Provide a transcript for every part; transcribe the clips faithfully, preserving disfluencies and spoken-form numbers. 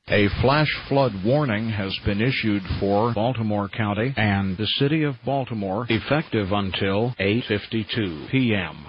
A flash flood warning has been issued for Baltimore County and the city of Baltimore, effective until eight fifty-two p.m.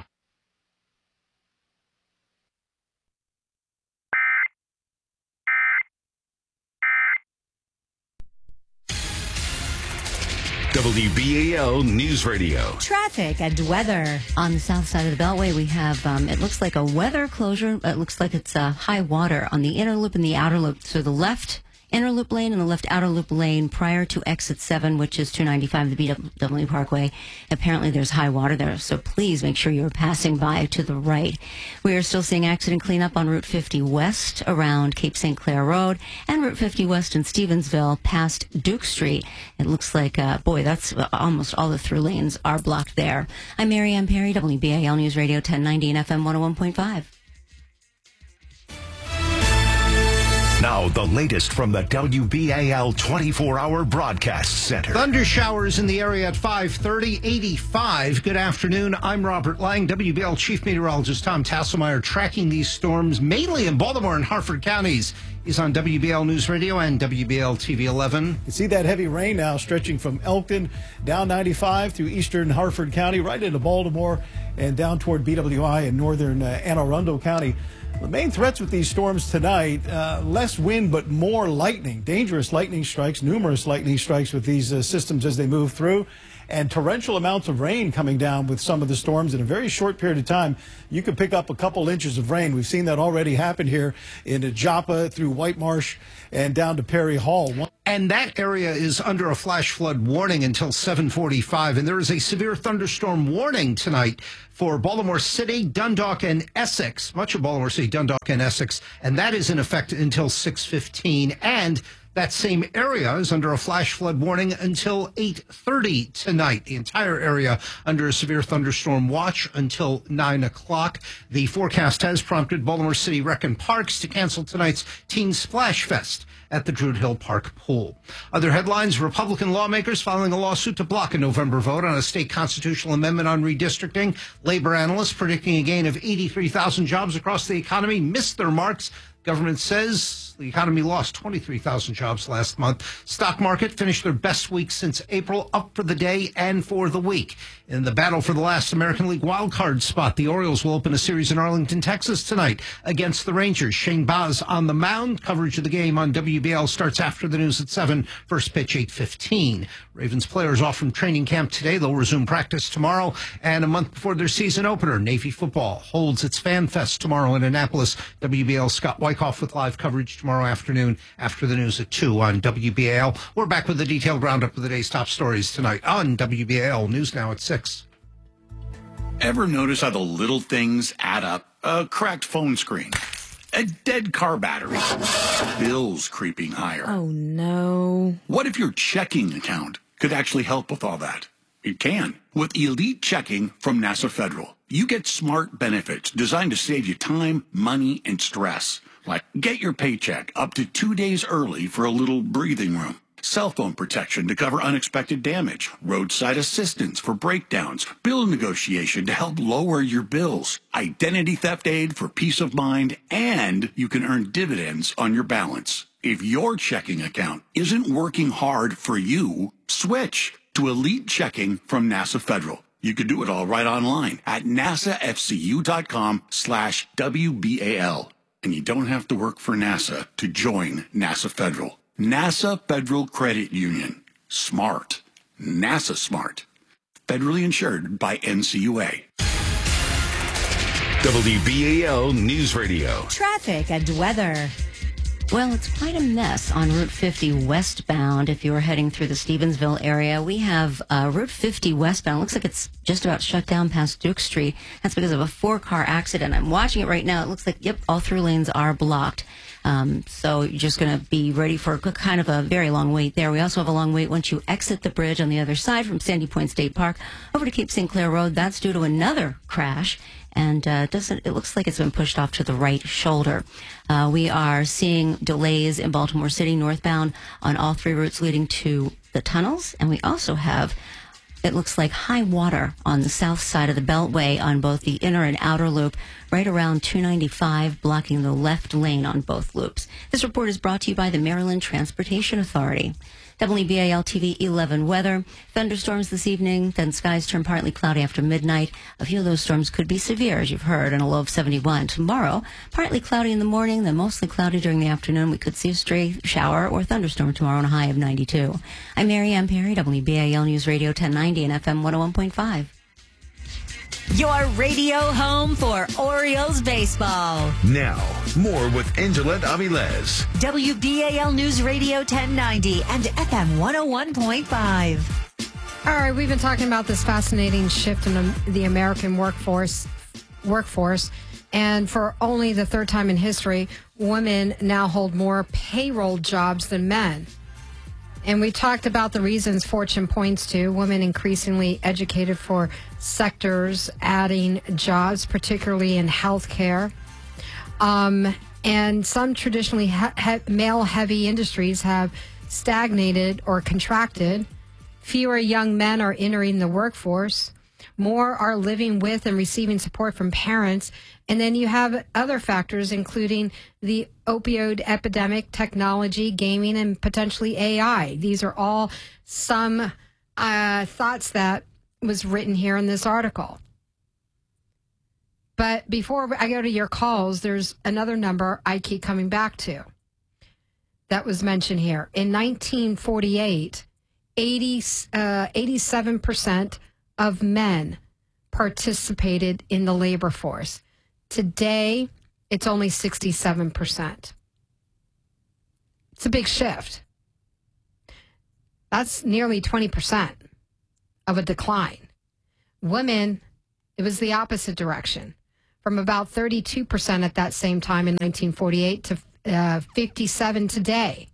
W B A L News Radio. Traffic and weather. On the south side of the Beltway, we have, um, it looks like a weather closure. It looks like it's uh, high water on the inner loop and the outer loop. So the left inner loop lane and the left outer loop lane prior to exit seven, which is two ninety-five, the B W Parkway. Apparently there's high water there, so please make sure you're passing by to the right. We are still seeing accident cleanup on Route fifty West around Cape Saint Clair Road and Route fifty West in Stevensville past Duke Street. It looks like, uh, boy, that's uh, almost all the through lanes are blocked there. I'm Mary Ann Perry, W B A L News Radio ten ninety and F M one oh one point five. Now, the latest from the W B A L twenty-four hour Broadcast Center. Thunder showers in the area at five thirty, eighty-five. Good afternoon. I'm Robert Lang. W B A L Chief Meteorologist Tom Tasselmeyer tracking these storms mainly in Baltimore and Harford counties. He's on W B A L News Radio and W B A L T V eleven. You see that heavy rain now stretching from Elkton down ninety-five through eastern Harford County, right into Baltimore, and down toward B W I in northern uh, Anne Arundel County. The main threats with these storms tonight, uh, less wind but more lightning, dangerous lightning strikes, numerous lightning strikes with these uh, systems as they move through, and torrential amounts of rain coming down with some of the storms in a very short period of time. You could pick up a couple inches of rain. We've seen that already happen here in Joppa through White Marsh and down to Perry Hall. And that area is under a flash flood warning until seven forty-five. And there is a severe thunderstorm warning tonight for Baltimore City, Dundalk, and Essex. Much of Baltimore City, Dundalk, and Essex. And that is in effect until six fifteen. And that same area is under a flash flood warning until eight thirty tonight. The entire area under a severe thunderstorm watch until nine o'clock. The forecast has prompted Baltimore City Rec and Parks to cancel tonight's Teen Splash Fest at the Druid Hill Park pool. Other headlines: Republican lawmakers filing a lawsuit to block a November vote on a state constitutional amendment on redistricting. Labor analysts predicting a gain of eighty-three thousand jobs across the economy missed their marks. Government says the economy lost twenty-three thousand jobs last month. Stock market finished their best week since April, up for the day and for the week. In the battle for the last American League wildcard spot, the Orioles will open a series in Arlington, Texas tonight against the Rangers. Shane Baz on the mound. Coverage of the game on W B L starts after the news at seven. First pitch, eight fifteen. Ravens players off from training camp today. They'll resume practice tomorrow. And a month before their season opener, Navy football holds its Fan Fest tomorrow in Annapolis. W B L Scott Wyckoff with live coverage tomorrow afternoon after the news at two on W B A L. We're back with a detailed roundup of the day's top stories tonight on W B A L News Now at six. Ever notice how the little things add up? A cracked phone screen, a dead car battery, bills creeping higher. Oh, no. What if your checking account could actually help with all that? It can. With Elite Checking from NASA Federal, you get smart benefits designed to save you time, money, and stress. Like get your paycheck up to two days early for a little breathing room. Cell phone protection to cover unexpected damage, roadside assistance for breakdowns, bill negotiation to help lower your bills, identity theft aid for peace of mind, and you can earn dividends on your balance. If your checking account isn't working hard for you, switch to Elite Checking from NASA Federal. You can do it all right online at nasafcu.com slash WBAL. And you don't have to work for NASA to join NASA Federal. NASA Federal Credit Union. Smart. NASA smart. Federally insured by N C U A. W B A L News Radio. Traffic and weather. Well, it's quite a mess on Route fifty westbound if you were heading through the Stevensville area. We have uh, Route fifty westbound. Looks like it's just about shut down past Duke Street. That's because of a four-car accident. I'm watching it right now. It looks like, yep, all through lanes are blocked. Um, so you're just going to be ready for a, kind of a very long wait there. We also have a long wait once you exit the bridge on the other side from Sandy Point State Park over to Cape Saint Clair Road. That's due to another crash. And uh, doesn't it looks like it's been pushed off to the right shoulder. Uh, we are seeing delays in Baltimore City northbound on all three routes leading to the tunnels. And we also have it looks like high water on the south side of the Beltway on both the inner and outer loop, right around two ninety-five, blocking the left lane on both loops. This report is brought to you by the Maryland Transportation Authority. W B A L T V eleven weather. Thunderstorms this evening, then skies turn partly cloudy after midnight. A few of those storms could be severe, as you've heard, and a low of seventy-one. Tomorrow, partly cloudy in the morning, then mostly cloudy during the afternoon. We could see a stray shower or thunderstorm tomorrow on a high of ninety-two. I'm Mary Ann Perry, W B A L News Radio ten ninety and F M one oh one point five. Your radio home for Orioles baseball. Now, more with Angela Avilés. W B A L News Radio ten ninety and F M one oh one point five. All right, we've been talking about this fascinating shift in the American workforce. Workforce, and for only the third time in history, women now hold more payroll jobs than men. And we talked about the reasons Fortune points to: women increasingly educated for sectors, adding jobs, particularly in healthcare. Um, and some traditionally he- he- male-heavy industries have stagnated or contracted. Fewer young men are entering the workforce. More are living with and receiving support from parents. And then you have other factors, including the opioid epidemic, technology, gaming, and potentially A I. These are all some uh, thoughts that was written here in this article. But before I go to your calls, there's another number I keep coming back to that was mentioned here. In nineteen forty-eight, eighty, uh, eighty-seven percent of men participated in the labor force. Today, it's only sixty-seven percent. It's a big shift. That's nearly twenty percent of a decline. Women, it was the opposite direction, from about thirty-two percent at that same time in nineteen forty-eight to uh, fifty-seven today.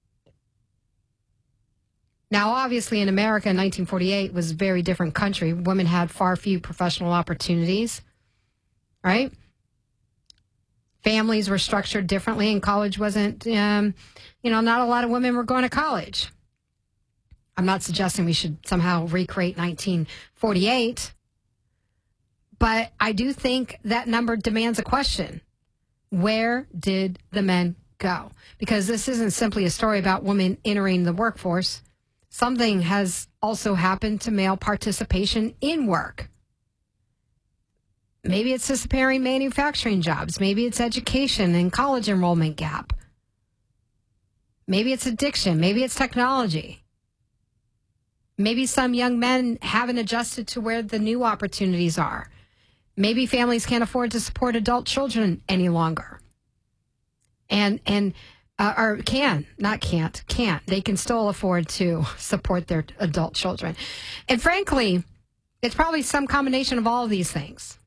Now, obviously, in America, nineteen forty-eight was a very different country. Women had far few professional opportunities, right? Families were structured differently, and college wasn't, um, you know, not a lot of women were going to college. I'm not suggesting we should somehow recreate nineteen forty-eight, but I do think that number demands a question. Where did the men go? Because this isn't simply a story about women entering the workforce. Something has also happened to male participation in work. Maybe it's disappearing manufacturing jobs. Maybe it's education and college enrollment gap. Maybe it's addiction. Maybe it's technology. Maybe some young men haven't adjusted to where the new opportunities are. Maybe families can't afford to support adult children any longer. And, and, uh, or can, not can't, can't. They can still afford to support their adult children. And frankly, it's probably some combination of all of these things.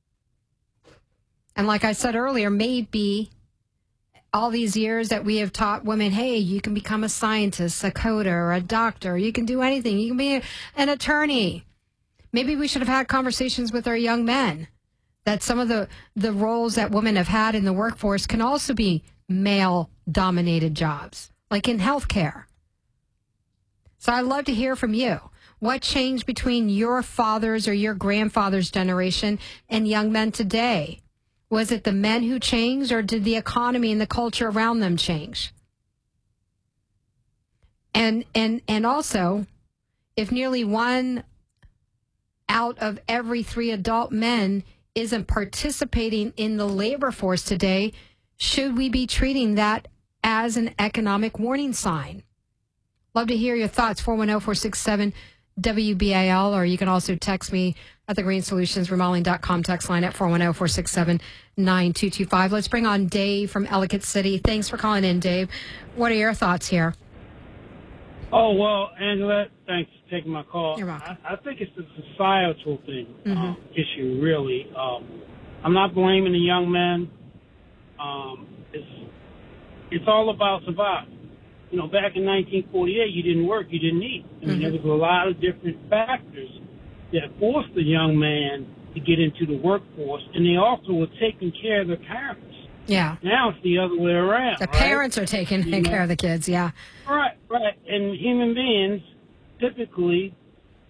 And like I said earlier, maybe all these years that we have taught women, hey, you can become a scientist, a coder, or a doctor. You can do anything. You can be a, an attorney. Maybe we should have had conversations with our young men that some of the, the roles that women have had in the workforce can also be male-dominated jobs, like in healthcare. So I'd love to hear from you. What changed between your father's or your grandfather's generation and young men today? Was it the men who changed, or did the economy and the culture around them change? And and and also, if nearly one out of every three adult men isn't participating in the labor force today, should we be treating that as an economic warning sign? Love to hear your thoughts. four one zero, four six seven, W B A L, or you can also text me at the green solutions remodeling dot com text line at four one zero, four six seven, nine two two five. Let's bring on Dave from Ellicott City. Thanks for calling in, Dave. What are your thoughts here? Oh, well, Angela, thanks for taking my call. You're welcome. I, I think it's a societal thing, Mm-hmm. um, issue, really. Um, I'm not blaming the young men. Um, it's, it's all about survival. You know, back in nineteen forty-eight, you didn't work, you didn't eat. I mean, Mm-hmm. there was a lot of different factors that forced the young man to get into the workforce, and they also were taking care of their parents. Yeah. Now it's the other way around. The right? parents are taking You know? care of the kids, yeah. Right, right. And human beings typically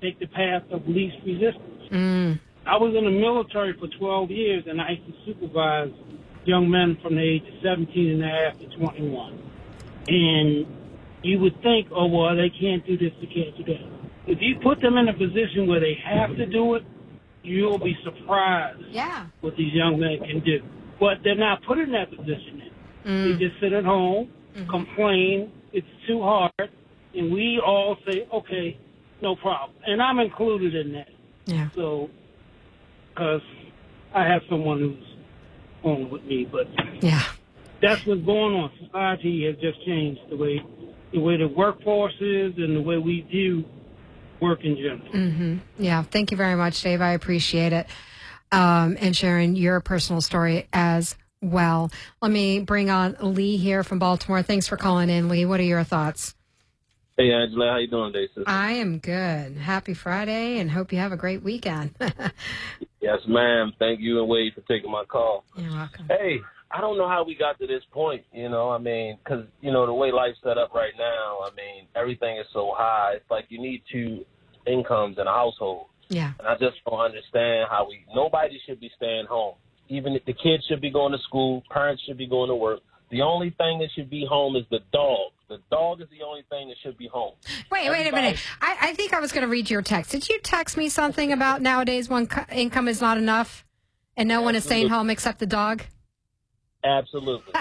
take the path of least resistance. Mm. I was in the military for twelve years, and I used to supervise young men from the age of seventeen and a half to twenty-one. And you would think, oh, well, they can't do this, they can't do that. If you put them in a position where they have to do it, you'll be surprised yeah. what these young men can do. But they're not put in that position. Mm. They just sit at home, mm-hmm. complain, it's too hard, and we all say, okay, no problem. And I'm included in that. Yeah. So, because I have someone who's on with me, but yeah, that's what's going on. Society has just changed the way the way the workforce is and the way we view work in general. Mm-hmm. Yeah, thank you very much, Dave. I appreciate it. Um, and sharing your personal story as well. Let me bring on Lee here from Baltimore. Thanks for calling in, Lee. What are your thoughts? Hey, Angela. How you doing today, sister? I am good. Happy Friday, and hope you have a great weekend. Yes, ma'am. Thank you and Wade for taking my call. You're welcome. Hey, I don't know how we got to this point, you know, I mean, because, you know, the way life's set up right now, I mean, everything is so high. It's like you need two incomes in a household. Yeah. And I just don't understand how we, nobody should be staying home. Even if the kids should be going to school, parents should be going to work. The only thing that should be home is the dog. The dog is the only thing that should be home. Wait, Everybody, wait a minute. I, I think I was going to read your text. Did you text me something about nowadays one co- income is not enough and no one is staying home except the dog? Absolutely.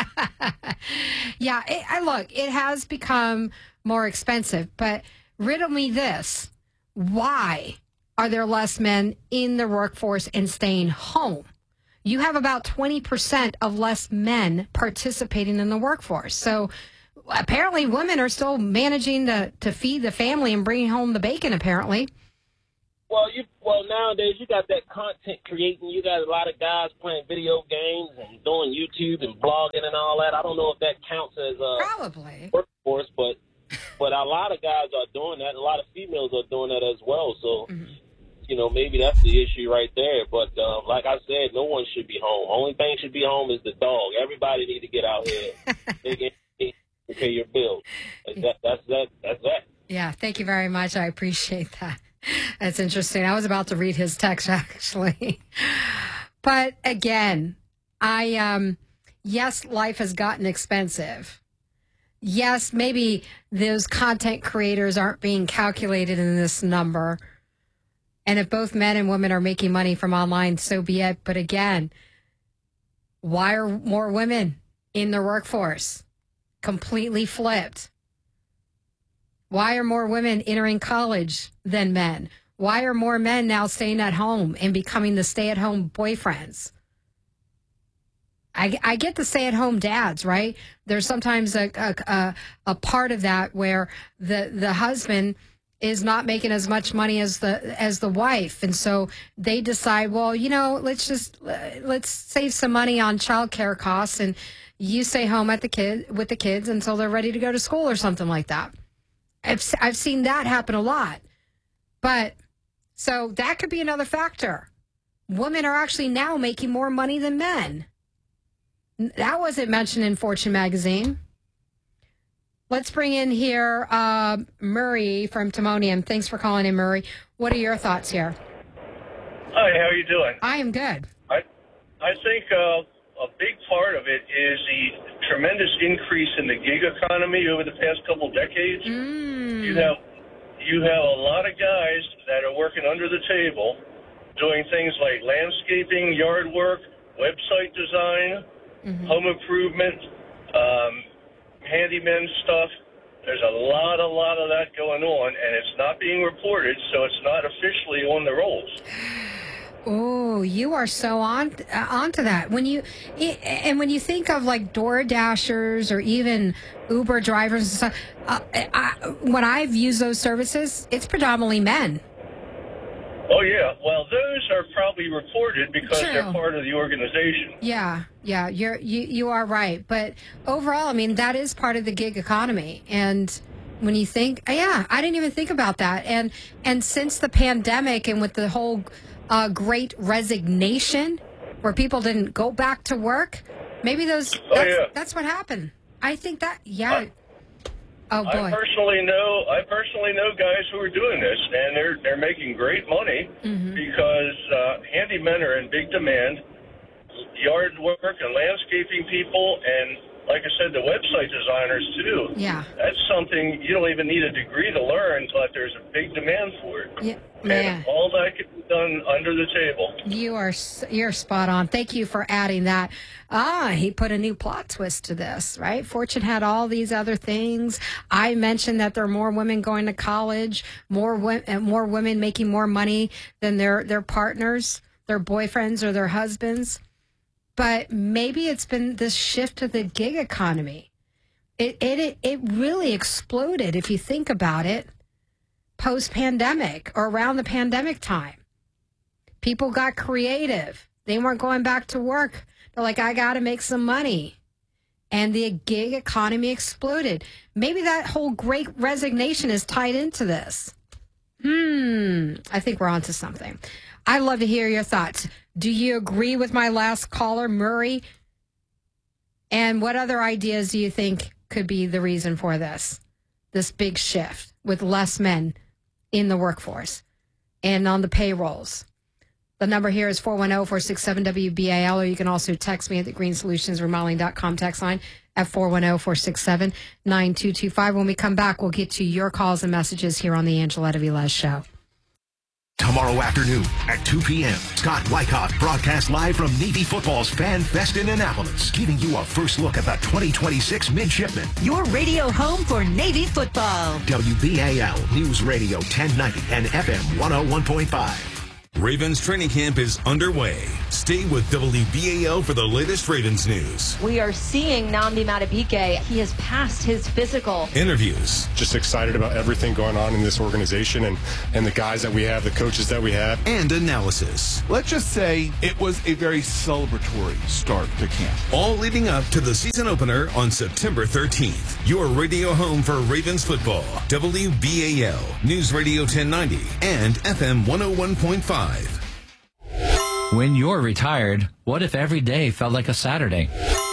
Yeah, it, I look, it has become more expensive, but riddle me this. Why are there less men in the workforce and staying home? You have about twenty percent of less men participating in the workforce. So apparently women are still managing to, to feed the family and bringing home the bacon, apparently. Well, you well nowadays you got that content creating. You got a lot of guys playing video games and doing YouTube and blogging and all that. I don't know if that counts as a probably workforce, but but a lot of guys are doing that. A lot of females are doing that as well. So, mm-hmm. you know, maybe that's the issue right there. But uh, like I said, no one should be home. Only thing should be home is the dog. Everybody need to get out here and pay your bills. That, that's that. That's that. Yeah. Thank you very much. I appreciate that. That's interesting. I was about to read his text, actually. But again, I, um, yes, life has gotten expensive. Yes, maybe those content creators aren't being calculated in this number. And if both men and women are making money from online, so be it. But again, why are more women in the workforce? Completely flipped. Why are more women entering college than men? Why are more men now staying at home and becoming the stay-at-home boyfriends? I, I get the stay-at-home dads, right? There's sometimes a, a a part of that where the the husband is not making as much money as the as the wife, and so they decide, well, you know, let's just let's save some money on childcare costs, and you stay home at the kid with the kids until they're ready to go to school or something like that. I've I've seen that happen a lot, but so that could be another factor. Women are actually now making more money than men. That wasn't mentioned in Fortune magazine. Let's bring in here uh, Murray from Timonium. Thanks for calling in, Murray. What are your thoughts here? Hi, how are you doing? I am good. I I think uh, a big part of it is the tremendous increase in the gig economy over the past couple decades. Mm. You have you have a lot of guys that are working under the table, doing things like landscaping, yard work, website design, mm-hmm. home improvement, um, handyman stuff. There's a lot, a lot of that going on, and it's not being reported, so it's not officially on the rolls. Oh, you are so on uh, onto that. When you and when you think of like Door Dashers or even Uber drivers and stuff, uh, I, when I've used those services, it's predominantly men. Oh yeah, well those are probably reported because True. They're part of the organization. Yeah, yeah, you're you you are right. But overall, I mean that is part of the gig economy, and when you think, yeah, I didn't even think about that. And and since the pandemic and with the whole Uh, great resignation, where people didn't go back to work. Maybe those. That's, oh, yeah. that's what happened. I think that. Yeah. Oh, boy. I personally know I personally know guys who are doing this, and they're they're making great money Mm-hmm. because uh, handymen are in big demand, yard work and landscaping people, and like I said, the website designers too. Yeah. That's something you don't even need a degree to learn, but there's a big demand for it. Yeah, man. And all that can be done under the table. You are you're spot on. Thank you for adding that. Ah, he put a new plot twist to this, right? Fortune had all these other things. I mentioned that there are more women going to college, more women, more women making more money than their their partners, their boyfriends, or their husbands. But maybe it's been this shift to the gig economy. It it it really exploded if you think about it post-pandemic or around the pandemic time. People got creative. They weren't going back to work. They're like, I got to make some money. And the gig economy exploded. Maybe that whole great resignation is tied into this. Hmm. I think we're onto something. I'd love to hear your thoughts. Do you agree with my last caller, Murray? And what other ideas do you think could be the reason for this? This big shift with less men in the workforce and on the payrolls. The number here is four one zero, four six seven, W B A L, or you can also text me at the green solutions remodeling dot com text line at four one zero, four six seven, nine two two five. When we come back, we'll get to your calls and messages here on the Angeletta Velez Show. Tomorrow afternoon at two p.m., Scott Wyckoff broadcasts live from Navy Football's Fan Fest in Annapolis, giving you a first look at the twenty twenty-six Midshipmen. Your radio home for Navy football. W B A L News Radio ten ninety and F M one oh one point five. Ravens training camp is underway. Stay with W B A L for the latest Ravens news. We are seeing Nnamdi Madubuike. He has passed his physical. Interviews. Just excited about everything going on in this organization and, and the guys that we have, the coaches that we have. And analysis. Let's just say it was a very celebratory start to camp. All leading up to the season opener on September thirteenth. Your radio home for Ravens football. W B A L News Radio ten ninety and F M one oh one point five. When you're retired, what if every day felt like a Saturday?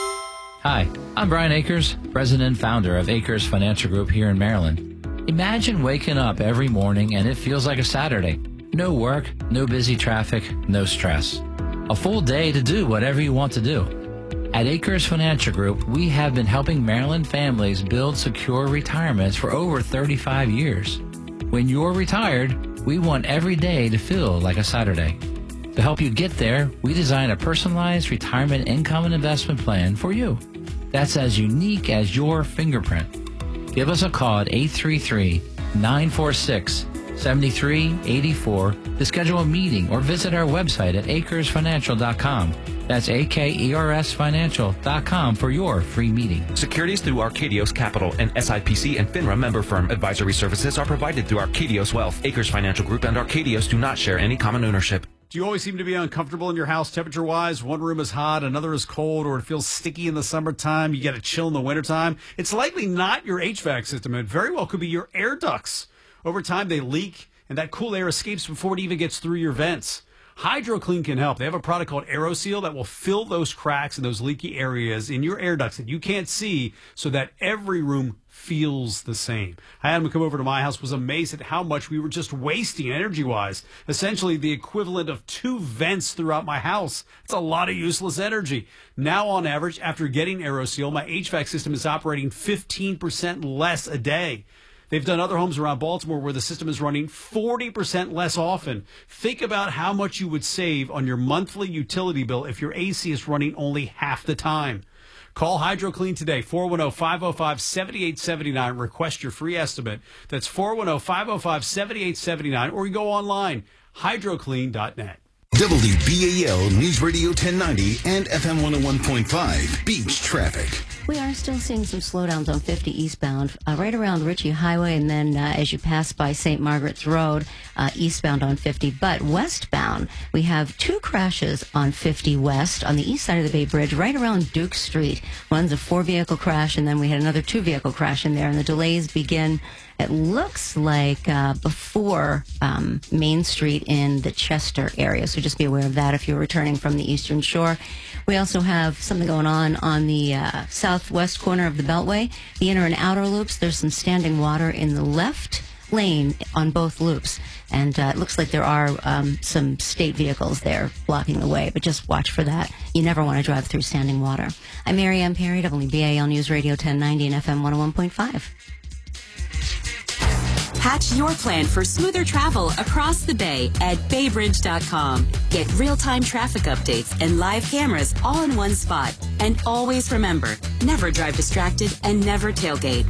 Hi, I'm Brian Akers, president and founder of Akers Financial Group here in Maryland. Imagine waking up every morning and it feels like a Saturday. No work, no busy traffic, no stress. A full day to do whatever you want to do. At Akers Financial Group, we have been helping Maryland families build secure retirements for over thirty-five years. When you're retired, we want every day to feel like a Saturday. To help you get there, we design a personalized retirement income and investment plan for you. That's as unique as your fingerprint. Give us a call at eight three three, nine four six, seven three eight four to schedule a meeting or visit our website at acres financial dot com. That's A K E R S financial dot com for your free meeting. Securities through Arcadios Capital and S I P C and FINRA member firm. Advisory services are provided through Arcadios Wealth. Akers Financial Group and Arcadios do not share any common ownership. Do you always seem to be uncomfortable in your house temperature-wise? One room is hot, another is cold, or it feels sticky in the summertime, you get a chill in the wintertime? It's likely not your H V A C system. It very well could be your air ducts. Over time, they leak, and that cool air escapes before it even gets through your vents. HydroClean can help. They have a product called AeroSeal that will fill those cracks and those leaky areas in your air ducts that you can't see so that every room feels the same. I had him come over to my house, was amazed at how much we were just wasting energy-wise. Essentially the equivalent of two vents throughout my house. It's a lot of useless energy. Now, on average, after getting AeroSeal, my H V A C system is operating fifteen percent less a day. They've done other homes around Baltimore where the system is running forty percent less often. Think about how much you would save on your monthly utility bill if your A C is running only half the time. Call HydroClean today, four one zero, five zero five, seven eight seven nine. Request your free estimate. That's four one zero, five zero five, seven eight seven nine. Or you go online, hydro clean dot net. W B A L News Radio ten ninety and F M one oh one point five. Beach traffic. We are still seeing some slowdowns on fifty eastbound, uh, right around Ritchie Highway, and then uh, as you pass by Saint Margaret's Road, uh, eastbound on fifty. But westbound, we have two crashes on fifty West on the east side of the Bay Bridge, right around Duke Street. One's a four-vehicle crash, and then we had another two-vehicle crash in there, and the delays begin, it looks like, uh, before um, Main Street in the Chester area. So just just be aware of that if you're returning from the Eastern Shore. We also have something going on on the uh, southwest corner of the Beltway, the inner and outer loops. There's some standing water in the left lane on both loops. And uh, it looks like there are um, some state vehicles there blocking the way, but just watch for that. You never want to drive through standing water. I'm Mary Ann Perry, W B A L News Radio ten ninety and F M one oh one point five. Hatch your plan for smoother travel across the bay at bay bridge dot com. Get real-time traffic updates and live cameras all in one spot. And always remember, never drive distracted and never tailgate.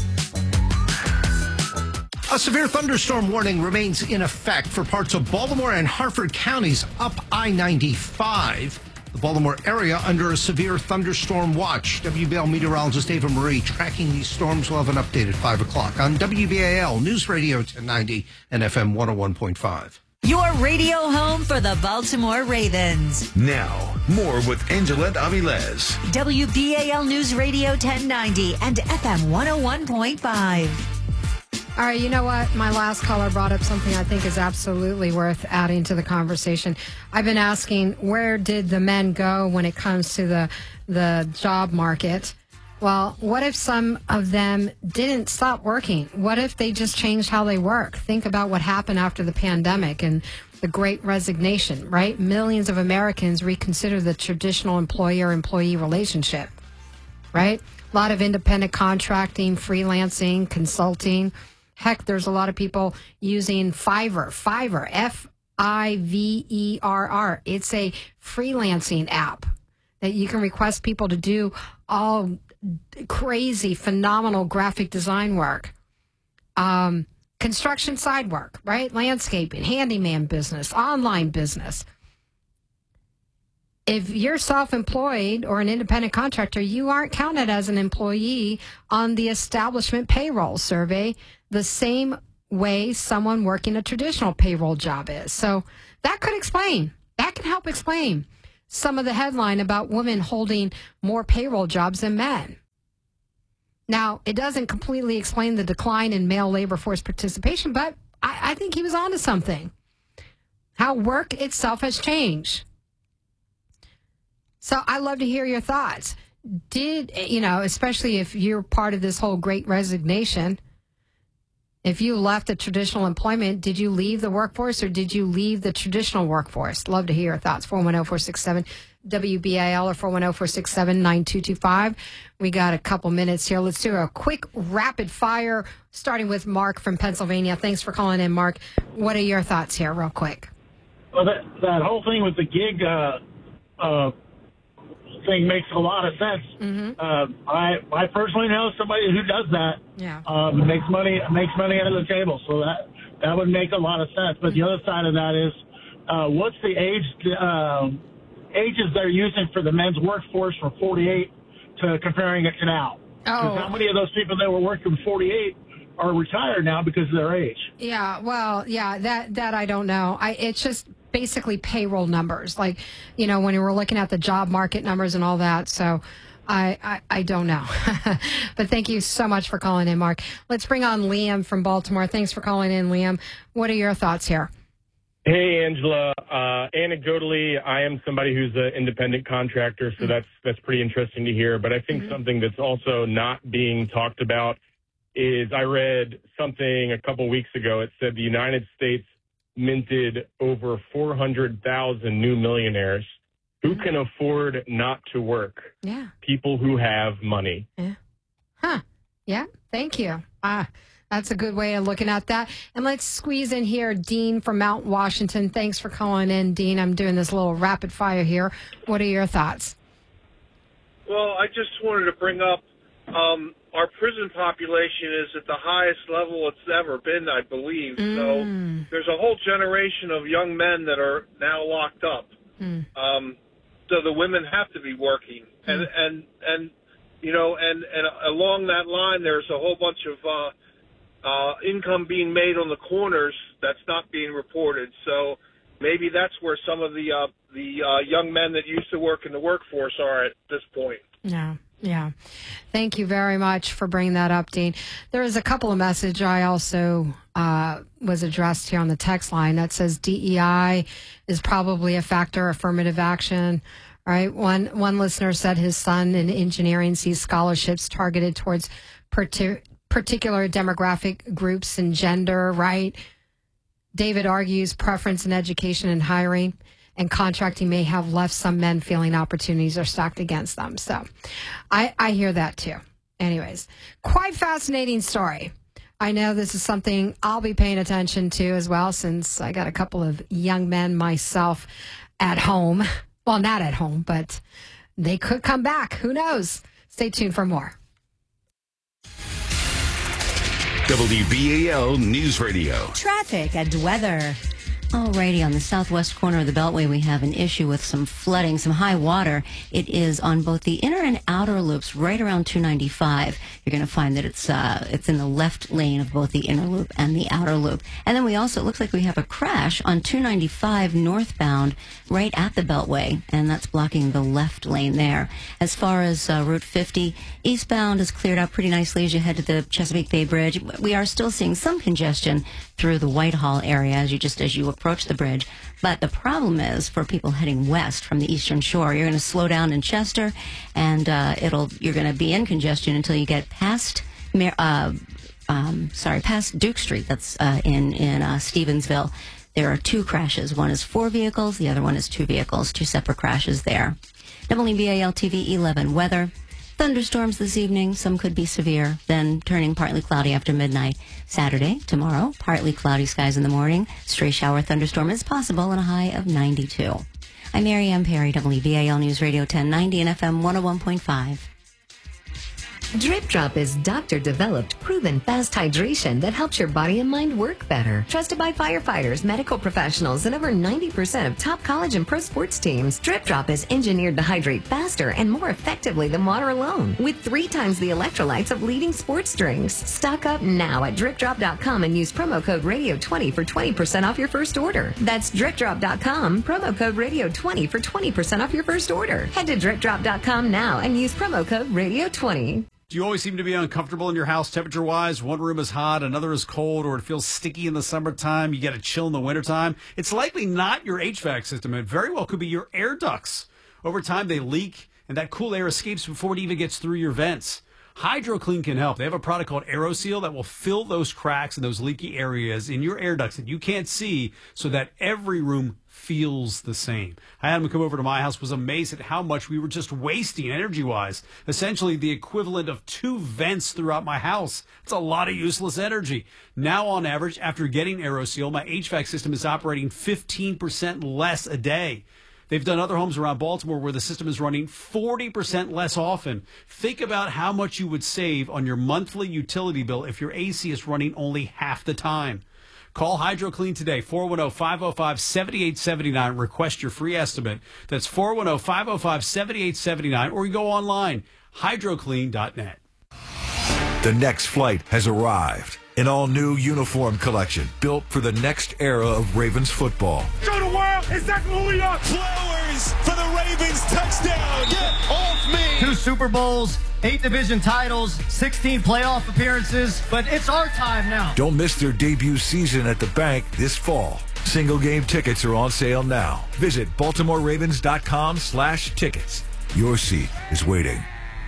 A severe thunderstorm warning remains in effect for parts of Baltimore and Harford counties up I ninety-five. The Baltimore area under a severe thunderstorm watch. W B A L meteorologist Ava Marie tracking these storms. We'll have an update at five o'clock on W B A L News Radio ten ninety and F M one oh one point five. Your radio home for the Baltimore Ravens. Now, more with Angelette Avilés. W B A L News Radio ten ninety and F M one oh one point five. All right, you know what? My last caller brought up something I think is absolutely worth adding to the conversation. I've been asking, where did the men go when it comes to the the job market? Well, what if some of them didn't stop working? What if they just changed how they work? Think about what happened after the pandemic and the Great Resignation, right? Millions of Americans reconsider the traditional employer-employee relationship, right? A lot of independent contracting, freelancing, consulting. Heck, there's a lot of people using Fiverr, Fiverr, F I V E R R. It's a freelancing app that you can request people to do all crazy, phenomenal graphic design work. Um, construction side work, right? Landscaping, handyman business, online business. If you're self-employed or an independent contractor, you aren't counted as an employee on the establishment payroll survey the same way someone working a traditional payroll job is. So that could explain, that can help explain some of the headline about women holding more payroll jobs than men. Now, it doesn't completely explain the decline in male labor force participation, but I, I think he was onto something. How work itself has changed. So I'd love to hear your thoughts. Did, you know, especially if you're part of this whole Great Resignation, if you left the traditional employment, did you leave the workforce or did you leave the traditional workforce? Love to hear your thoughts. four one zero, four six seven, W B A L or four one zero, four six seven, nine two two five. We got a couple minutes here. Let's do a quick rapid fire, starting with Mark from Pennsylvania. Thanks for calling in, Mark. What are your thoughts here, real quick? Well, that, that whole thing with the gig uh, uh, thing makes a lot of sense. Mm-hmm. Uh, I I personally know somebody who does that. Yeah. Um, makes money makes money under the table, so that that would make a lot of sense. But mm-hmm. the other side of that is, uh, what's the age uh, ages they're using for the men's workforce from forty-eight to comparing it to now? Oh. How many of those people that were working forty-eight are retired now because of their age? Yeah, well, yeah, that that I don't know. I it's just basically payroll numbers, like, you know, when we were looking at the job market numbers and all that. So I I, I don't know. But thank you so much for calling in, Mark. Let's bring on Liam from Baltimore. Thanks for calling in, Liam. What are your thoughts here? Hey, Angela. Uh, anecdotally, I am somebody who's an independent contractor, so mm-hmm. that's that's pretty interesting to hear. But I think mm-hmm. something that's also not being talked about is I read something a couple weeks ago. It said the United States minted over four hundred thousand new millionaires who can afford not to work. Yeah. People who have money. Yeah. Huh. Yeah. Thank you. Ah, that's a good way of looking at that. And let's squeeze in here Dean from Mount Washington. Thanks for calling in, Dean. I'm doing this little rapid fire here. What are your thoughts? Well, I just wanted to bring up um, our prison population is at the highest level it's ever been, I believe. Mm. So there's a whole generation of young men that are now locked up. Mm. Um, so the women have to be working. Mm. And, and, and, you know, and, and along that line, there's a whole bunch of uh, uh, income being made on the corners that's not being reported. So maybe that's where some of the, uh, the uh, young men that used to work in the workforce are at this point. Yeah. Yeah. Thank you very much for bringing that up, Dean. There is a couple of messages I also uh, was addressed here on the text line that says D E I is probably a factor, affirmative action. All right. One, one listener said his son in engineering sees scholarships targeted towards partic- particular demographic groups and gender, right? David argues preference in education and hiring and contracting may have left some men feeling opportunities are stacked against them. So I, I hear that too. Anyways, quite fascinating story. I know this is something I'll be paying attention to as well, since I got a couple of young men myself at home. Well, not at home, but they could come back. Who knows? Stay tuned for more. W B A L News Radio. Traffic and weather. Alrighty, on the southwest corner of the Beltway, we have an issue with some flooding, some high water. It is on both the inner and outer loops, right around two ninety-five. You're going to find that it's uh, it's in the left lane of both the inner loop and the outer loop. And then we also, it looks like we have a crash on two ninety-five northbound, right at the Beltway, and that's blocking the left lane there. As far as uh, Route fifty, eastbound is cleared out pretty nicely as you head to the Chesapeake Bay Bridge. We are still seeing some congestion through the Whitehall area as you just as you approach the bridge. But the problem is for people heading west from the Eastern Shore, you're going to slow down in Chester, and uh, it'll you're going to be in congestion until you get past uh, um, sorry past Duke Street. That's uh, in in uh, Stevensville. There are two crashes. One is four vehicles. The other one is two vehicles. Two separate crashes there. W B A L T V eleven weather. Thunderstorms this evening. Some could be severe, then turning partly cloudy after midnight. Saturday, tomorrow, partly cloudy skies in the morning. Stray shower thunderstorm is possible and a high of ninety-two. I'm Mary Ann Perry, W B A L News Radio ten ninety and F M one oh one point five. Drip Drop is doctor-developed, proven fast hydration that helps your body and mind work better. Trusted by firefighters, medical professionals, and over ninety percent of top college and pro sports teams, Drip Drop is engineered to hydrate faster and more effectively than water alone, with three times the electrolytes of leading sports drinks. Stock up now at drip drop dot com and use promo code radio twenty for twenty percent off your first order. That's drip drop dot com, promo code radio twenty for twenty percent off your first order. Head to drip drop dot com now and use promo code radio twenty. Do you always seem to be uncomfortable in your house temperature-wise? One room is hot, another is cold, or it feels sticky in the summertime, you get a chill in the wintertime? It's likely not your H V A C system. It very well could be your air ducts. Over time, they leak, and that cool air escapes before it even gets through your vents. HydroClean can help. They have a product called AeroSeal that will fill those cracks and those leaky areas in your air ducts that you can't see so that every room feels the same. I had him come over to my house, was amazed at how much we were just wasting energy-wise. Essentially the equivalent of two vents throughout my house. It's a lot of useless energy. Now, on average, after getting AeroSeal, my H V A C system is operating fifteen percent less a day. They've done other homes around Baltimore where the system is running forty percent less often. Think about how much you would save on your monthly utility bill if your A C is running only half the time. Call HydroClean today, four one zero, five zero five, seven eight seven nine. Request your free estimate. That's four one zero, five zero five, seven eight seven nine. Or you go online, hydro clean dot net. The next flight has arrived. An all-new uniform collection built for the next era of Ravens football. Show the world exactly who we are. Flowers for the Ravens touchdown. Get off me. Two Super Bowls, eight division titles, sixteen playoff appearances, but it's our time now. Don't miss their debut season at the bank this fall. Single game tickets are on sale now. Visit baltimore ravens dot com slash tickets. Your seat is waiting.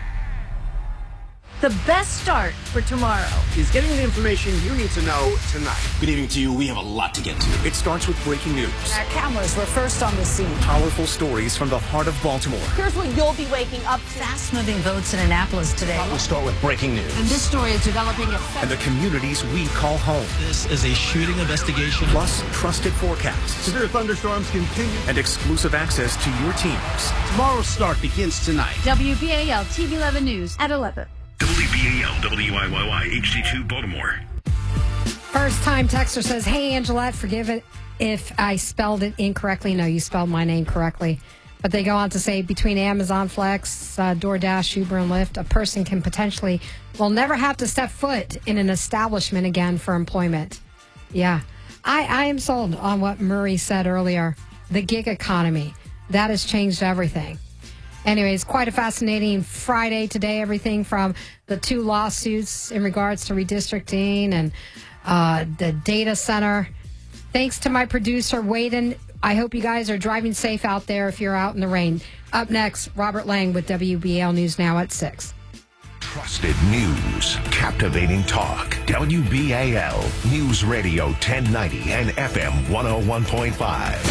The best start for tomorrow is getting the information you need to know tonight. Good evening to you. We have a lot to get to. It starts with breaking news. Our cameras were first on the scene. Powerful stories from the heart of Baltimore. Here's what you'll be waking up to. Fast-moving votes in Annapolis today. We'll start with breaking news. And this story is developing at... And the communities we call home. This is a shooting investigation. Plus, trusted forecasts. Severe thunderstorms continue. And exclusive access to your teams. Tomorrow's start begins tonight. W B A L T V eleven News at eleven. W B A L W I Y Y H D two Baltimore. First time texter says, hey, Angelette, forgive it if I spelled it incorrectly. No, you spelled my name correctly. But they go on to say, between Amazon Flex, uh, DoorDash, Uber, and Lyft, a person can potentially, will never have to step foot in an establishment again for employment. Yeah. I, I am sold on what Murray said earlier. The gig economy. That has changed everything. Anyways, quite a fascinating Friday today. Everything from the two lawsuits in regards to redistricting and uh, the data center. Thanks to my producer, Waden. I hope you guys are driving safe out there if you're out in the rain. Up next, Robert Lang with W B A L News Now at six. Trusted news, captivating talk. W B A L News Radio ten ninety and F M one oh one point five.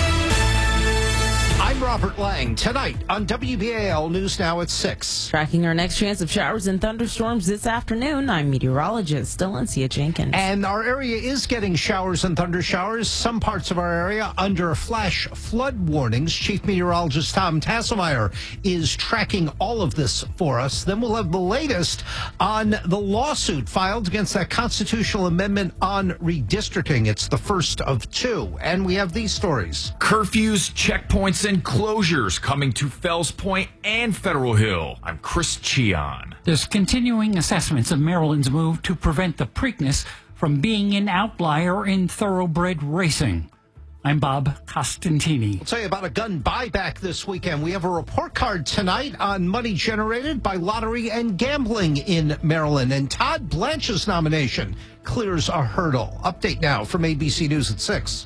I'm Robert Lang. Tonight on W B A L News Now at six. Tracking our next chance of showers and thunderstorms this afternoon, I'm meteorologist Delancia Jenkins. And our area is getting showers and thunder showers. Some parts of our area under flash flood warnings. Chief Meteorologist Tom Tasselmeyer is tracking all of this for us. Then we'll have the latest on the lawsuit filed against that constitutional amendment on redistricting. It's the first of two. And we have these stories. Curfews, checkpoints, and closures coming to Fells Point and Federal Hill. I'm Chris Cheon. There's continuing assessments of Maryland's move to prevent the Preakness from being an outlier in thoroughbred racing. I'm Bob Costantini. I'll tell you about a gun buyback this weekend. We have a report card tonight on money generated by lottery and gambling in Maryland. And Todd Blanche's nomination clears a hurdle. Update now from A B C News at six.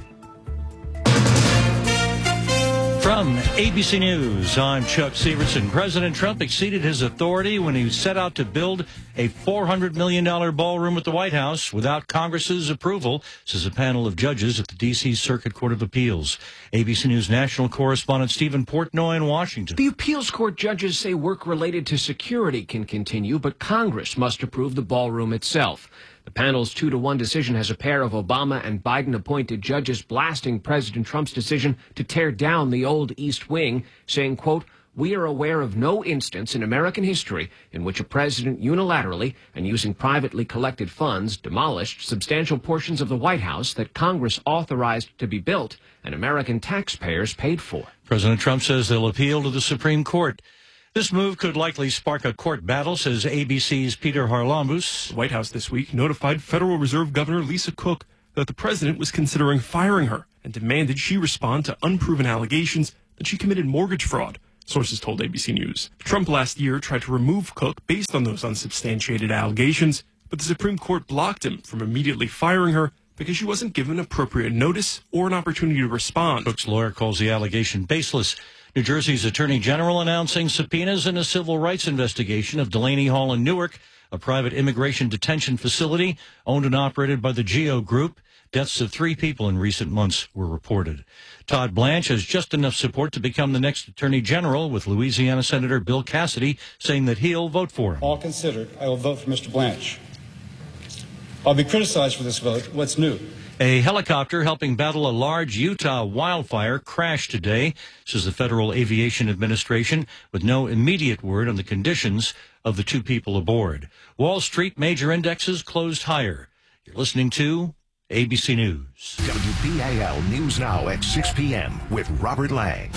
From A B C News, I'm Chuck Severson. President Trump exceeded his authority when he set out to build a four hundred million dollars ballroom at the White House without Congress's approval, says a panel of judges at the D C Circuit Court of Appeals. A B C News national correspondent Stephen Portnoy in Washington. The appeals court judges say work related to security can continue, but Congress must approve the ballroom itself. The panel's two to one decision has a pair of Obama and Biden-appointed judges blasting President Trump's decision to tear down the old East Wing, saying, quote, "We are aware of no instance in American history in which a president unilaterally and using privately collected funds demolished substantial portions of the White House that Congress authorized to be built and American taxpayers paid for." President Trump says they'll appeal to the Supreme Court. This move could likely spark a court battle, says A B C's Peter Harlambous. The White House this week notified Federal Reserve Governor Lisa Cook that the president was considering firing her and demanded she respond to unproven allegations that she committed mortgage fraud, sources told A B C News. Trump last year tried to remove Cook based on those unsubstantiated allegations, but the Supreme Court blocked him from immediately firing her because she wasn't given appropriate notice or an opportunity to respond. Cook's lawyer calls the allegation baseless. New Jersey's Attorney General announcing subpoenas in a civil rights investigation of Delaney Hall in Newark, a private immigration detention facility owned and operated by the Geo Group. Deaths of three people in recent months were reported. Todd Blanche has just enough support to become the next Attorney General, with Louisiana Senator Bill Cassidy saying that he'll vote for him. All considered, I will vote for Mister Blanche. I'll be criticized for this vote. What's new? A helicopter helping battle a large Utah wildfire crashed today, says the Federal Aviation Administration, with no immediate word on the conditions of the two people aboard. Wall Street major indexes closed higher. You're listening to A B C News. W B A L News Now at six p.m. with Robert Lang.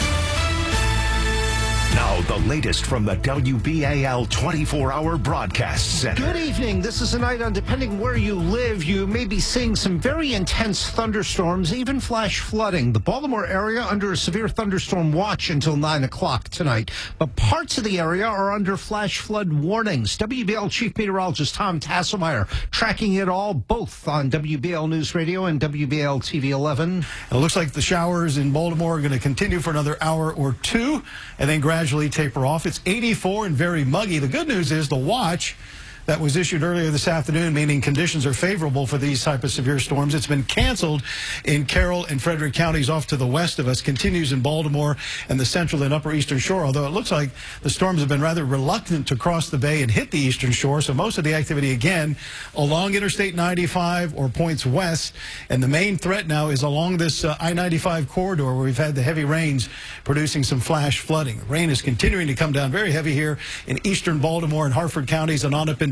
Now, the latest from the W B A L twenty-four hour broadcast center. Good evening. This is a night on, depending where you live, you may be seeing some very intense thunderstorms, even flash flooding. The Baltimore area under a severe thunderstorm watch until nine o'clock tonight. But parts of the area are under flash flood warnings. W B L Chief Meteorologist Tom Tasselmeyer tracking it all, both on W B L News Radio and W B L T V eleven. It looks like the showers in Baltimore are going to continue for another hour or two and then gradually taper off. It's eighty-four and very muggy. The good news is the watch that was issued earlier this afternoon, meaning conditions are favorable for these type of severe storms. It's been canceled in Carroll and Frederick counties off to the west of us, continues in Baltimore and the central and upper eastern shore, although it looks like the storms have been rather reluctant to cross the bay and hit the eastern shore. So most of the activity, again, along Interstate ninety-five or points west. And the main threat now is along this uh, I ninety-five corridor where we've had the heavy rains producing some flash flooding. Rain is continuing to come down very heavy here in eastern Baltimore and Harford counties and on up into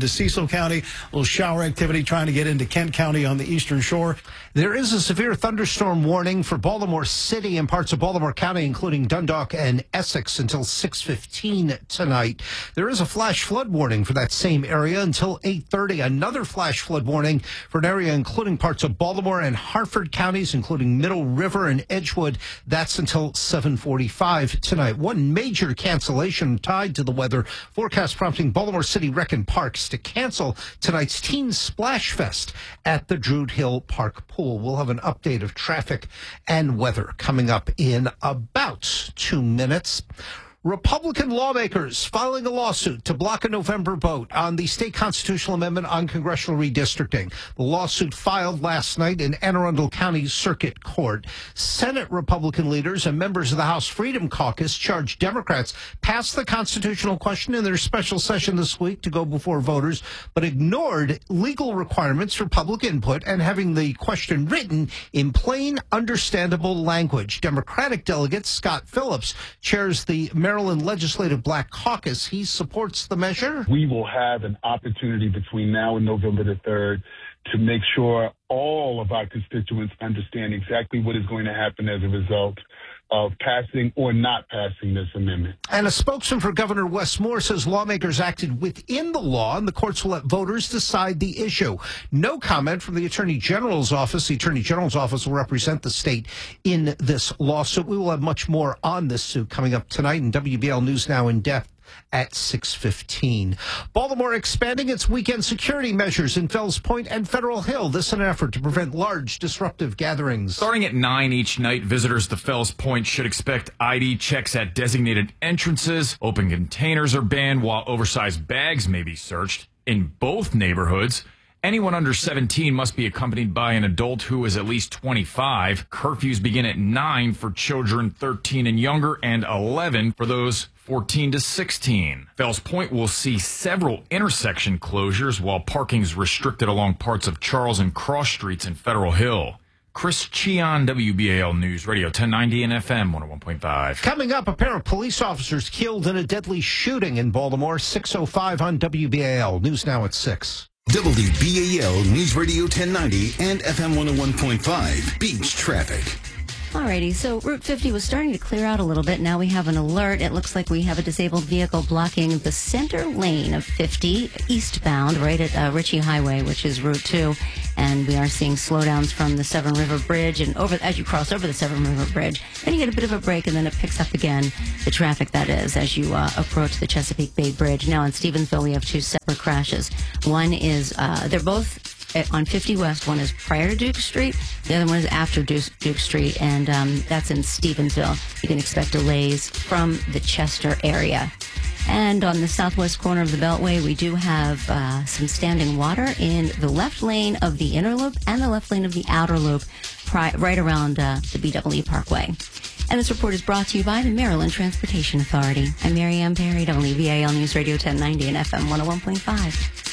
into Cecil County. A little shower activity trying to get into Kent County on the eastern shore. There is a severe thunderstorm warning for Baltimore City and parts of Baltimore County, including Dundalk and Essex, until six fifteen tonight. There is a flash flood warning for that same area until eight thirty. Another flash flood warning for an area including parts of Baltimore and Harford counties, including Middle River and Edgewood. That's until seven forty-five tonight. One major cancellation tied to the weather forecast prompting Baltimore City Rec and Parks to cancel tonight's Teen Splash Fest at the Druid Hill Park Pool. We'll have an update of traffic and weather coming up in about two minutes. Republican lawmakers filing a lawsuit to block a November vote on the state constitutional amendment on congressional redistricting. The lawsuit filed last night in Anne Arundel County Circuit Court. Senate Republican leaders and members of the House Freedom Caucus charged Democrats passed the constitutional question in their special session this week to go before voters, but ignored legal requirements for public input and having the question written in plain, understandable language. Democratic delegate Scott Phillips chairs the Maryland Legislative Black Caucus. He supports the measure. We will have an opportunity between now and November the third to make sure all of our constituents understand exactly what is going to happen as a result of passing or not passing this amendment. And a spokesman for Governor Wes Moore says lawmakers acted within the law and the courts will let voters decide the issue. No comment from the Attorney General's office. The Attorney General's office will represent the state in this lawsuit. We will have much more on this suit coming up tonight in W B L News Now in depth at six fifteen. Baltimore expanding its weekend security measures in Fells Point and Federal Hill. This in an effort to prevent large disruptive gatherings. Starting at nine each night, visitors to Fells Point should expect I D checks at designated entrances. Open containers are banned while oversized bags may be searched in both neighborhoods. Anyone under seventeen must be accompanied by an adult who is at least twenty-five. Curfews begin at nine for children thirteen and younger and eleven for those fourteen to sixteen. Fells Point will see several intersection closures while parking is restricted along parts of Charles and Cross Streets in Federal Hill. Chris Cheon, W B A L News Radio, ten ninety and F M one oh one point five. Coming up, a pair of police officers killed in a deadly shooting in Baltimore, six oh five on W B A L. News Now at six. W B A L News Radio ten ninety and F M one oh one point five. Beach traffic. Alrighty, so Route fifty was starting to clear out a little bit. Now we have an alert. It looks like we have a disabled vehicle blocking the center lane of fifty eastbound right at uh, Ritchie Highway, which is Route two. And we are seeing slowdowns from the Severn River Bridge and over as you cross over the Severn River Bridge. Then you get a bit of a break and then it picks up again, the traffic that is, as you uh, approach the Chesapeake Bay Bridge. Now in Stevensville, we have two separate crashes. One is, uh, they're both on fifty West. One is prior to Duke Street. The other one is after Duke, Duke Street, and um, that's in Stevensville. You can expect delays from the Chester area. And on the southwest corner of the Beltway, we do have uh, some standing water in the left lane of the inner loop and the left lane of the outer loop, pri- right around uh, the B W Parkway. And this report is brought to you by the Maryland Transportation Authority. I'm Mary Ann Perry, W B A L News Radio ten ninety and F M one oh one point five.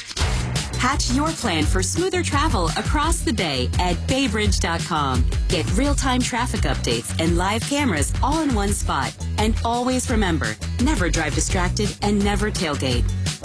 Hatch your plan for smoother travel across the bay at baybridge dot com. Get real-time traffic updates and live cameras all in one spot. And always remember, never drive distracted and never tailgate.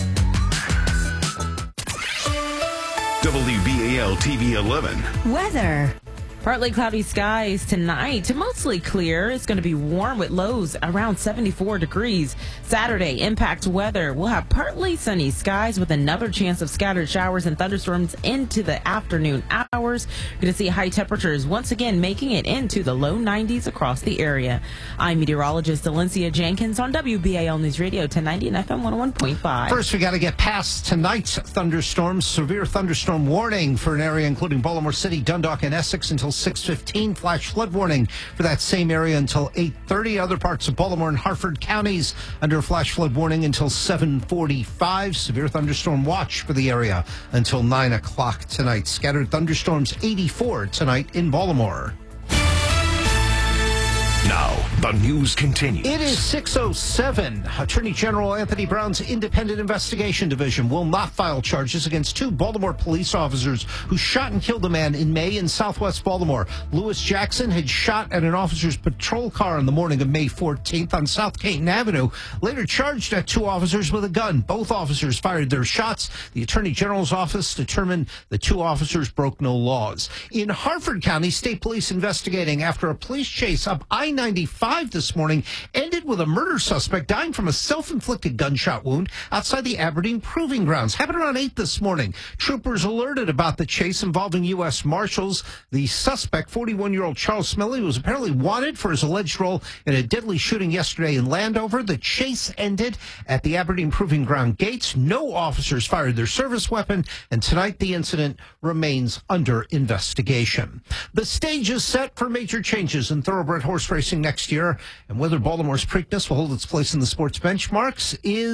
W B A L T V eleven. Weather. Partly cloudy skies tonight to mostly clear. It's going to be warm with lows around seventy-four degrees. Saturday, impact weather. We'll have partly sunny skies with another chance of scattered showers and thunderstorms into the afternoon hours. You're going to see high temperatures once again making it into the low nineties across the area. I'm meteorologist Valencia Jenkins on W B A L News Radio ten ninety and F M one oh one point five. First, we got to get past tonight's thunderstorms. Severe thunderstorm warning for an area including Baltimore City, Dundalk, and Essex until six fifteen. Flash flood warning for that same area until eight thirty. Other parts of Baltimore and Harford counties under a flash flood warning until seven forty-five. Severe thunderstorm watch for the area until nine o'clock tonight. Scattered thunderstorms eighty-four tonight in Baltimore. Now, The news continues. It is six oh seven. Attorney General Anthony Brown's Independent Investigation Division will not file charges against two Baltimore police officers who shot and killed a man in May in southwest Baltimore. Lewis Jackson had shot at an officer's patrol car on the morning of May fourteenth on South Caton Avenue, later charged at two officers with a gun. Both officers fired their shots. The Attorney General's office determined the two officers broke no laws. In Harford County, state police investigating after a police chase up I ninety-five this morning ended with a murder suspect dying from a self-inflicted gunshot wound outside the Aberdeen Proving Grounds. Happened around eight this morning. Troopers alerted about the chase involving U S Marshals. The suspect, forty-one-year-old Charles Smiley, was apparently wanted for his alleged role in a deadly shooting yesterday in Landover. The chase ended at the Aberdeen Proving Ground gates. No officers fired their service weapon, and tonight the incident remains under investigation. The stage is set for major changes in thoroughbred horse racing next year, and whether Baltimore's Preakness will hold its place in the sports benchmarks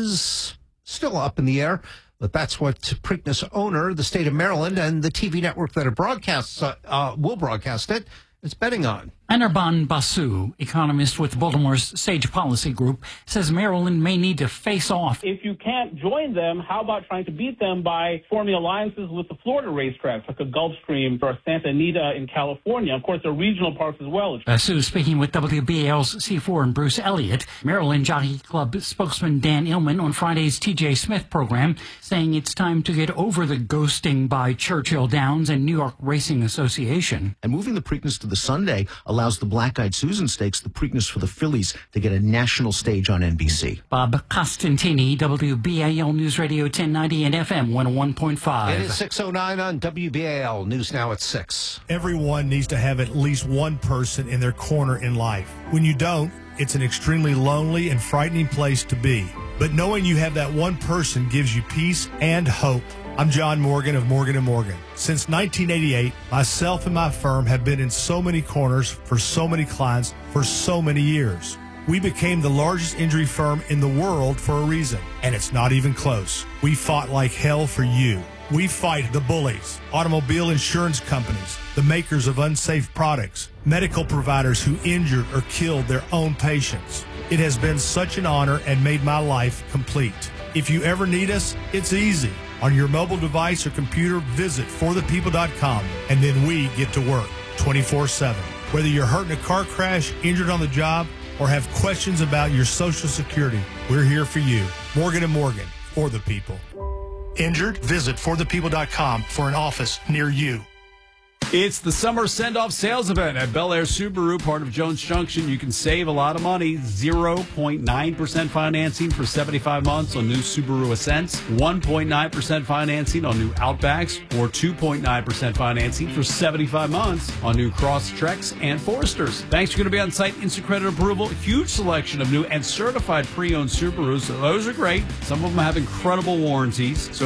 is still up in the air. But that's what Preakness owner, the state of Maryland, and the T V network that it broadcasts uh, uh, will broadcast it is betting on. Anirban Basu, economist with Baltimore's Sage Policy Group, says Maryland may need to face off. If you can't join them, how about trying to beat them by forming alliances with the Florida racetracks, like a Gulfstream or Santa Anita in California? Of course, there are regional parks as well. Basu speaking with W B A L's C four and Bruce Elliott. Maryland Jockey Club spokesman Dan Illman on Friday's T J Smith program, saying it's time to get over the ghosting by Churchill Downs and New York Racing Association. And moving the Preakness to the Sunday allows the Black-Eyed Susan Stakes, the Preakness for the fillies, to get a national stage on N B C. Bob Costantini, W B A L News Radio ten ninety and F M one oh one point five. It is six oh nine on W B A L. News now at six. Everyone needs to have at least one person in their corner in life. When you don't, it's an extremely lonely and frightening place to be. But knowing you have that one person gives you peace and hope. I'm John Morgan of Morgan and Morgan. Since nineteen eighty-eight, myself and my firm have been in so many corners for so many clients for so many years. We became the largest injury firm in the world for a reason, and it's not even close. We fought like hell for you. We fight the bullies, automobile insurance companies, the makers of unsafe products, medical providers who injured or killed their own patients. It has been such an honor and made my life complete. If you ever need us, it's easy. On your mobile device or computer, visit for the people dot com, and then we get to work twenty-four seven. Whether you're hurt in a car crash, injured on the job, or have questions about your Social Security, we're here for you. Morgan and Morgan, for the people. Injured? Visit for the people dot com for an office near you. It's the summer send-off sales event at Bel Air Subaru, part of Jones Junction. You can save a lot of money. zero point nine percent financing for seventy-five months on new Subaru Ascents, one point nine percent financing on new Outbacks, or two point nine percent financing for seventy-five months on new Crosstreks and Foresters. Banks are going to be on site, instant credit approval, huge selection of new and certified pre-owned Subarus. So those are great. Some of them have incredible warranties. So